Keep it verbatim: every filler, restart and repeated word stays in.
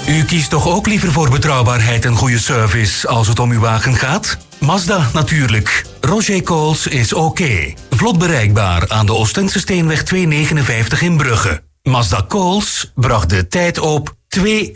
U kiest toch ook liever voor betrouwbaarheid en goede service als het om uw wagen gaat? Mazda natuurlijk. Roger Coles is oké. Vlot bereikbaar aan de Oostense Steenweg tweehonderdnegenenvijftig in Brugge. Mazda Coles bracht de tijd op twee